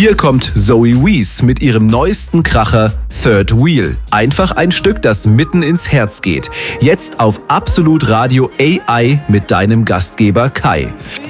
Hier kommt Zoe Wees mit ihrem neuesten Kracher Third Wheel. Einfach ein Stück, das mitten ins Herz geht. Jetzt auf Absolut Radio AI mit deinem Gastgeber Kai.